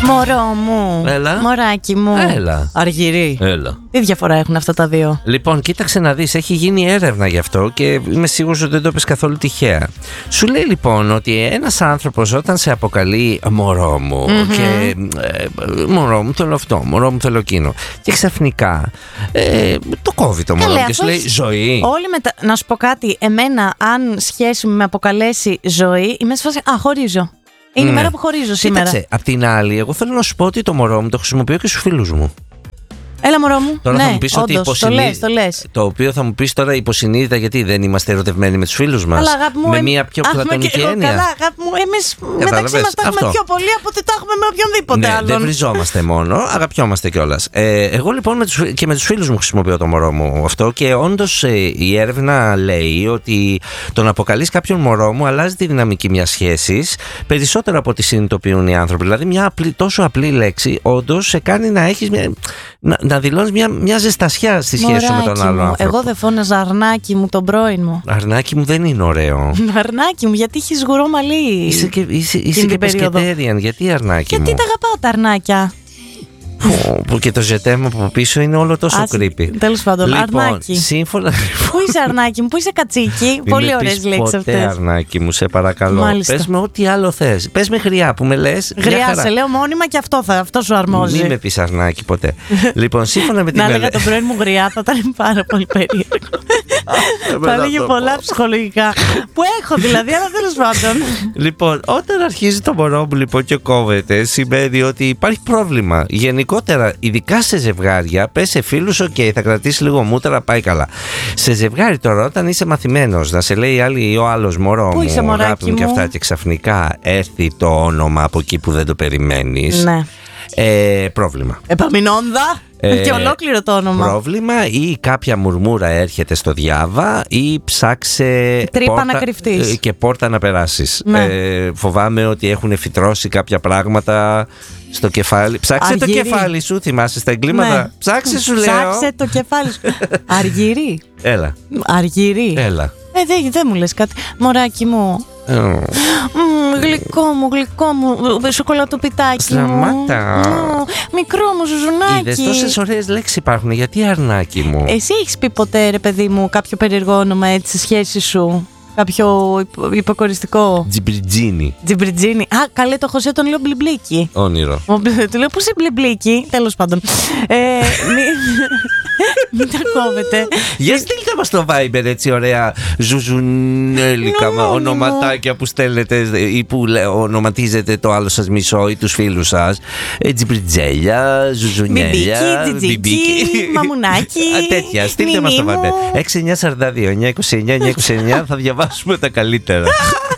Μωρό μου. Έλα. Μωράκι μου. Έλα. Αργυρί. Έλα. Τι διαφορά έχουν αυτά τα δύο? Λοιπόν, κοίταξε να δεις, έχει γίνει έρευνα γι' αυτό και είμαι σίγουρος ότι δεν το πες καθόλου τυχαία. Σου λέει λοιπόν ότι ένας άνθρωπος όταν σε αποκαλεί μωρό μου και μωρό μου θέλω αυτό, μωρό μου θέλω εκείνο, και ξαφνικά το κόβει το μωρό και σου λέει ζωή. Να σου πω κάτι, εμένα αν σχέση με αποκαλέσει ζωή, είμαι σε φάση χωρίζω. Είναι η μέρα που χωρίζω σήμερα. Κοίταξε, απ' την άλλη, εγώ θέλω να σου πω ότι το μωρό μου το χρησιμοποιώ και στους φίλους μου. Έλα μωρό μου. Τώρα ναι, θα μου πεις ότι το λες. Το οποίο θα μου πεις τώρα υποσυνείδητα, γιατί δεν είμαστε ερωτευμένοι με τους φίλους μας. Αλλά, αγάπη μου, με μια πιο πλατωνική έννοια. Καλά, αγάπη μου, εμείς μεταξύ μας τα έχουμε πιο πολύ από ότι τα έχουμε με οποιονδήποτε άλλον. Δεν βριζόμαστε μόνο, αγαπιόμαστε κιόλας. Εγώ λοιπόν και με τους φίλους μου χρησιμοποιώ το μωρό μου αυτό, και όντως η έρευνα λέει ότι το να αποκαλείς κάποιον μωρό μου αλλάζει τη δυναμική μιας σχέσης περισσότερο από ό,τι συνειδητοποιούν οι άνθρωποι. Δηλαδή, μια τόσο απλή λέξη όντως σε κάνει να έχεις να δηλώνεις μια ζεστασιά στη σχέση σου με τον άλλον άνθρωπο. Εγώ δεν φώναζα αρνάκι μου τον πρώην μου. Αρνάκι μου δεν είναι ωραίο. Αρνάκι μου, γιατί έχεις γουρό μαλλί. Είσαι και πεσκετέριαν. Γιατί αρνάκι μου? Γιατί τα αγαπάω τα αρνάκια. Που και το ζετέμα από πίσω είναι όλο τόσο creepy. Τέλος πάντων, λοιπόν, αρνάκι. Σύμφωνα. Πού είσαι αρνάκι μου, πού είσαι κατσίκι? Πολύ ωραίες λέξεις αυτές. Ποτέ αρνάκι μου, σε παρακαλώ. Μάλιστα. Πες με ό,τι άλλο θες. Πες με γριά που με λες. Γριά, σε λέω μόνιμα και αυτό σου αρμόζει. Μην με πεις αρνάκι ποτέ. Λοιπόν, σύμφωνα με την να έλεγα τον πρώην μου γριά, θα ήταν πάρα πολύ περίεργο. Θα έλεγε πολλά ψυχολογικά. Που έχω δηλαδή, αλλά τέλος πάντων. Λοιπόν, όταν αρχίζει το μωρό μου λοιπόν και κόβεται, σημαίνει ότι υπάρχει πρόβλημα. Γενικότερα, ειδικά σε ζευγάρια, πες σε φίλους, θα κρατήσει λίγο μούτρα, πάει καλά. Σε ζευγάρι τώρα, όταν είσαι μαθημένος να σε λέει η άλλη ή ο άλλος μωρό μου, αγάπη μου και αυτά, και ξαφνικά έρθει το όνομα από εκεί που δεν το περιμένεις. Ναι. Πρόβλημα. Επαμεινόνδα. Και ολόκληρο το όνομα. Πρόβλημα, ή κάποια μουρμούρα έρχεται στο διάβα, ή ψάξε τρύπα να κρυφτείς και πόρτα να περάσεις. Ναι. Φοβάμαι ότι έχουν φυτρώσει κάποια πράγματα στο κεφάλι. Ψάξε το κεφάλι σου, θυμάσαι στα εγκλήματα. Ναι. Ψάξε, σου λέω. Ψάξε το κεφάλι σου. Αργυρί. Έλα. Αργυρί. Έλα. Δεν μου λες κάτι. Μωράκι μου. Γλυκό μου, σοκολατοπιτάκι. Σταμάτα. Μικρό μου ζουζουνάκι. Είδες, τόσες ωραίες λέξεις υπάρχουν. Γιατί αρνάκι μου? Εσύ έχεις πει ποτέ, ρε παιδί μου, κάποιο περίεργο όνομα έτσι στη σχέση σου? Κάποιο υποκοριστικό? Τζιμπριτζίνι. Τζιμπριτζίνι. Καλέ, το Χωσέ τον λέω μπλιμπλίκι. Όνειρο. Του λέω, πού είσαι μπλιμπλίκι? Τέλος πάντων. Μην τα κόβετε. Για στείλτε μας στο Viber έτσι ωραία ζουζουνέλικα ονοματάκια που στέλνετε ή που ονοματίζετε το άλλο σας μισό ή τους φίλους σας. Τζιμπριτζέλια, ζουζουνέλια, μπιμπίκι, μαμουνάκι. Τέτοια, στείλτε μας στο Viber. 6942 929 929, θα διαβάσουμε τα καλύτερα.